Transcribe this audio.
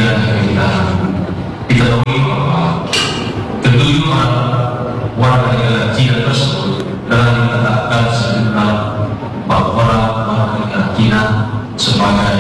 pikiran kita ketahui bahwa ketujuan warga negara Cina tersebut telah ditetapkan sebagai orang negara Cina sebagai